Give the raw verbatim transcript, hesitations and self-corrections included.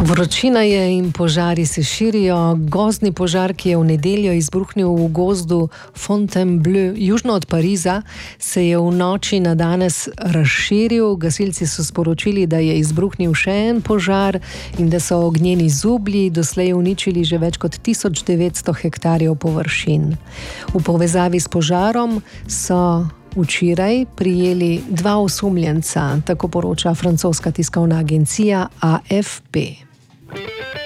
Vročina je in požari se širijo. Gozdni požar, ki je v nedeljo izbruhnil v gozdu Fontainebleau, južno od Pariza, se je v noči na danes razširil. Gasilci so sporočili, da je izbruhnil še en požar in da so ognjeni zublji doslej uničili že več kot tisoč devetsto hektarjev površin. V povezavi s požarom so včeraj prijeli dva osumljenca, tako poroča francoska tiskovna agencija A F P.